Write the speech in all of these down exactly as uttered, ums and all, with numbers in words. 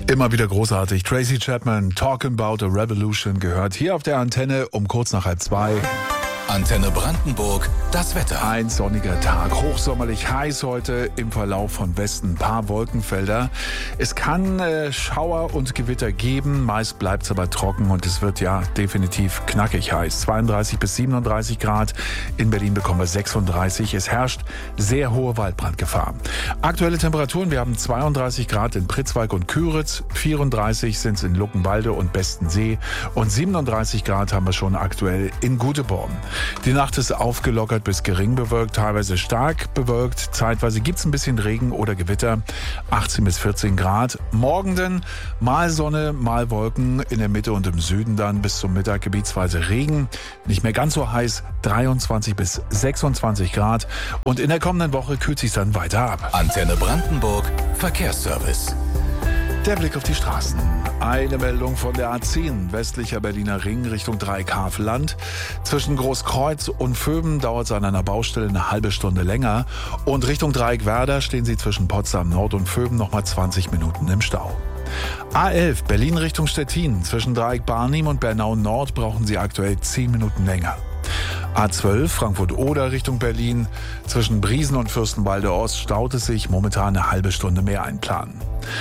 Immer wieder großartig. Tracy Chapman, Talking About a Revolution, gehört hier auf der Antenne um kurz nach halb zwei. Antenne Brandenburg, das Wetter. Ein sonniger Tag, hochsommerlich heiß heute, im Verlauf von Westen ein paar Wolkenfelder. Es kann äh, Schauer und Gewitter geben, meist bleibt es aber trocken und es wird ja definitiv knackig heiß. zweiunddreißig bis siebenunddreißig Grad, in Berlin bekommen wir sechsunddreißig. Es herrscht sehr hohe Waldbrandgefahr. Aktuelle Temperaturen, wir haben zweiunddreißig Grad in Pritzwalk und Küritz, vierunddreißig sind es in Luckenwalde und Bestensee und siebenunddreißig Grad haben wir schon aktuell in Guteborn. Die Nacht ist aufgelockert bis gering bewölkt, teilweise stark bewölkt. Zeitweise gibt es ein bisschen Regen oder Gewitter, achtzehn bis vierzehn Grad. Morgen dann mal Sonne, mal Wolken, in der Mitte und im Süden dann bis zum Mittag gebietsweise Regen. Nicht mehr ganz so heiß, dreiundzwanzig bis sechsundzwanzig Grad. Und in der kommenden Woche kühlt sich dann weiter ab. Antenne Brandenburg, Verkehrsservice. Der Blick auf die Straßen. Eine Meldung von der A zehn, westlicher Berliner Ring Richtung Dreieck-Havelland. Zwischen Großkreuz und Vöben dauert es an einer Baustelle eine halbe Stunde länger. Und Richtung Dreieck-Werder stehen Sie zwischen Potsdam Nord und Vöben nochmal zwanzig Minuten im Stau. A elf, Berlin Richtung Stettin. Zwischen Dreieck-Barnim und Bernau Nord brauchen Sie aktuell zehn Minuten länger. A zwölf, Frankfurt-Oder Richtung Berlin. Zwischen Briesen und Fürstenwalde Ost staut es sich, momentan eine halbe Stunde mehr einplanen.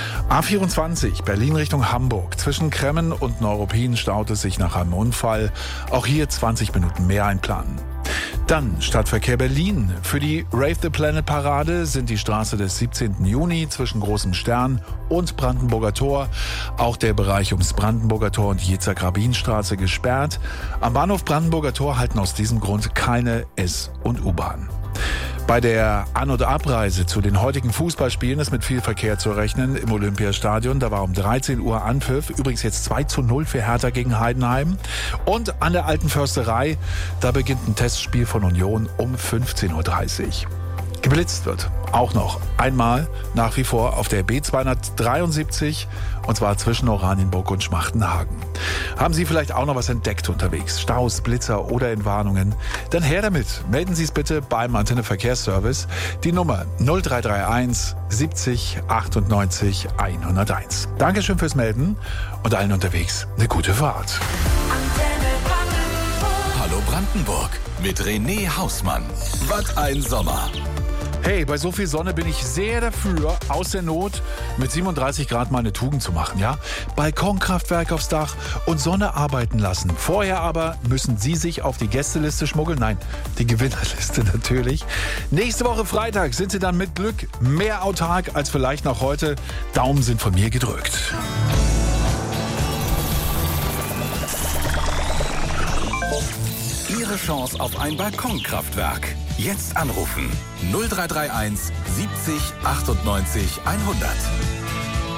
A vierundzwanzig, Berlin Richtung Hamburg. Zwischen Kremmen und Neuruppin staut es sich nach einem Unfall. Auch hier zwanzig Minuten mehr einplanen. Dann Stadtverkehr Berlin. Für die Rave the Planet Parade sind die Straße des siebzehnten Juni zwischen Großem Stern und Brandenburger Tor, auch der Bereich ums Brandenburger Tor und die Yitzhak-Rabin-Straße gesperrt. Am Bahnhof Brandenburger Tor halten aus diesem Grund keine S- und U-Bahn. Bei der An- und Abreise zu den heutigen Fußballspielen ist mit viel Verkehr zu rechnen im Olympiastadion. Da war um dreizehn Uhr Anpfiff. Übrigens jetzt zwei zu null für Hertha gegen Heidenheim. Und an der Alten Försterei, da beginnt ein Testspiel von Union um fünfzehn Uhr dreißig. Geblitzt wird auch noch einmal nach wie vor auf der B zweihundertdreiundsiebzig und zwar zwischen Oranienburg und Schmachtenhagen. Haben Sie vielleicht auch noch was entdeckt unterwegs? Staus, Blitzer oder Entwarnungen? Dann her damit. Melden Sie es bitte beim Antenne Verkehrsservice. Die Nummer null drei drei eins siebzig achtundneunzig hunderteins. Dankeschön fürs Melden und allen unterwegs eine gute Fahrt. Hallo Brandenburg mit René Hausmann. Was ein Sommer. Hey, bei so viel Sonne bin ich sehr dafür, aus der Not mit siebenunddreißig Grad mal eine Tugend zu machen, ja? Balkonkraftwerk aufs Dach und Sonne arbeiten lassen. Vorher aber müssen Sie sich auf die Gästeliste schmuggeln. Nein, die Gewinnerliste natürlich. Nächste Woche Freitag sind Sie dann mit Glück mehr autark als vielleicht noch heute. Daumen sind von mir gedrückt. Ihre Chance auf ein Balkonkraftwerk. Jetzt anrufen null drei drei eins siebzig achtundneunzig hundert.